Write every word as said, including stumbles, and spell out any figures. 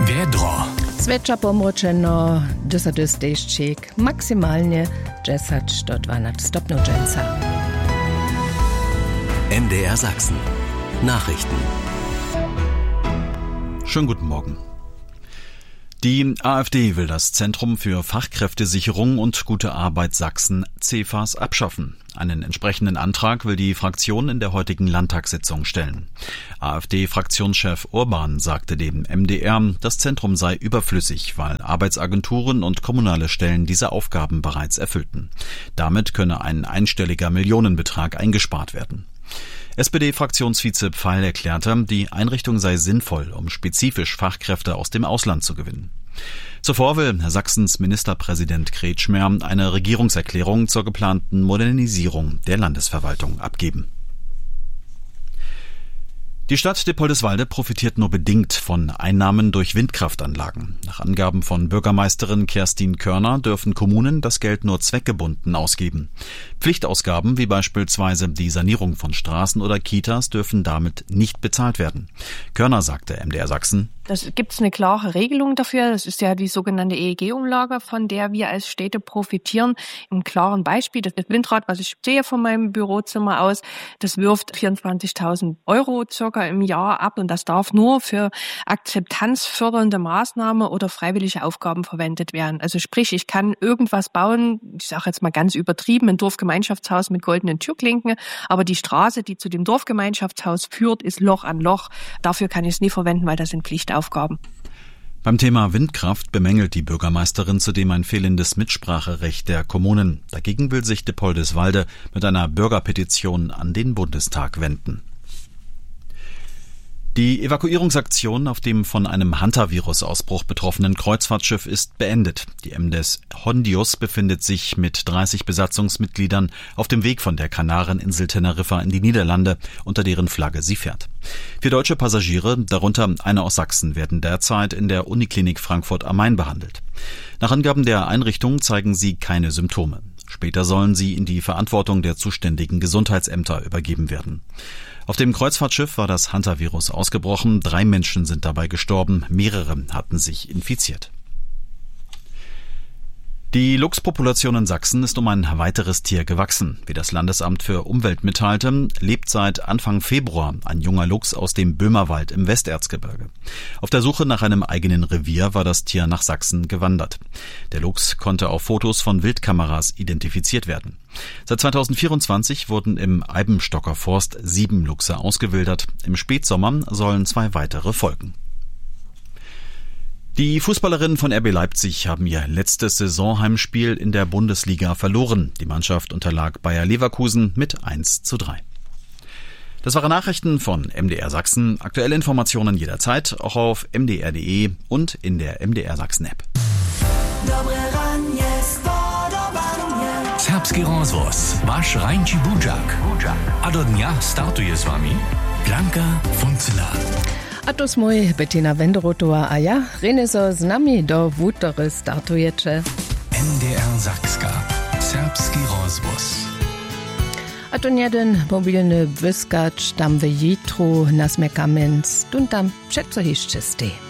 Vedro. Světša pomročeno deset dešček, maximalnie deset do dwanaście stopni dżęca. M D R Sachsen. Nachrichten. Schönen guten Morgen. Die AfD will das Zentrum für Fachkräftesicherung und gute Arbeit Sachsen C F A S abschaffen. Einen entsprechenden Antrag will die Fraktion in der heutigen Landtagssitzung stellen. AfD-Fraktionschef Urban sagte dem M D R, das Zentrum sei überflüssig, weil Arbeitsagenturen und kommunale Stellen diese Aufgaben bereits erfüllten. Damit könne ein einstelliger Millionenbetrag eingespart werden. S P D-Fraktionsvize Pfeil erklärte, die Einrichtung sei sinnvoll, um spezifisch Fachkräfte aus dem Ausland zu gewinnen. Zuvor will Sachsens Ministerpräsident Kretschmer eine Regierungserklärung zur geplanten Modernisierung der Landesverwaltung abgeben. Die Stadt Dippoldiswalde profitiert nur bedingt von Einnahmen durch Windkraftanlagen. Nach Angaben von Bürgermeisterin Kerstin Körner dürfen Kommunen das Geld nur zweckgebunden ausgeben. Pflichtausgaben wie beispielsweise die Sanierung von Straßen oder Kitas dürfen damit nicht bezahlt werden. Körner sagte M D R Sachsen: Das gibt's eine klare Regelung dafür. Das ist ja die sogenannte E E G-Umlage, von der wir als Städte profitieren. Im klaren Beispiel, das Windrad, was ich sehe von meinem Bürozimmer aus, das wirft vierundzwanzigtausend Euro circa im Jahr ab und das darf nur für akzeptanzfördernde Maßnahmen oder freiwillige Aufgaben verwendet werden. Also sprich, ich kann irgendwas bauen, ich sage jetzt mal ganz übertrieben, ein Dorfgemeinschaftshaus mit goldenen Türklinken, aber die Straße, die zu dem Dorfgemeinschaftshaus führt, ist Loch an Loch. Dafür kann ich es nie verwenden, weil das sind Pflichtaufgaben. Beim Thema Windkraft bemängelt die Bürgermeisterin zudem ein fehlendes Mitspracherecht der Kommunen. Dagegen will sich Dippoldiswalde mit einer Bürgerpetition an den Bundestag wenden. Die Evakuierungsaktion auf dem von einem Hantavirus-Ausbruch betroffenen Kreuzfahrtschiff ist beendet. Die M D S Hondius befindet sich mit dreißig Besatzungsmitgliedern auf dem Weg von der Kanareninsel Teneriffa in die Niederlande, unter deren Flagge sie fährt. Vier deutsche Passagiere, darunter einer aus Sachsen, werden derzeit in der Uniklinik Frankfurt am Main behandelt. Nach Angaben der Einrichtung zeigen sie keine Symptome. Später sollen sie in die Verantwortung der zuständigen Gesundheitsämter übergeben werden. Auf dem Kreuzfahrtschiff war das Hantavirus ausgebrochen. Drei Menschen sind dabei gestorben, mehrere hatten sich infiziert. Die Luchspopulation in Sachsen ist um ein weiteres Tier gewachsen. Wie das Landesamt für Umwelt mitteilte, lebt seit Anfang Februar ein junger Luchs aus dem Böhmerwald im Westerzgebirge. Auf der Suche nach einem eigenen Revier war das Tier nach Sachsen gewandert. Der Luchs konnte auf Fotos von Wildkameras identifiziert werden. Seit zweitausendvierundzwanzig wurden im Eibenstocker Forst sieben Luchse ausgewildert. Im Spätsommer sollen zwei weitere folgen. Die Fußballerinnen von R B Leipzig haben ihr letztes Saisonheimspiel in der Bundesliga verloren. Die Mannschaft unterlag Bayer Leverkusen mit eins zu drei. Das waren Nachrichten von M D R Sachsen. Aktuelle Informationen jederzeit, auch auf m d r punkt d e und in der M D R Sachsen App. Serbski rozvoz, vaš Rajnči Budžak. A do dňa startuje s vami Blanka Funzela. A to smoj Bettina Wenderotová a ja, Reneso z nami do vútory startujete. M D R Sakska, Serbski rozvoz. A to jeden mobilny wyskacz tam w Jitru na Smekamenc, tu tam przeco jeszcze stej.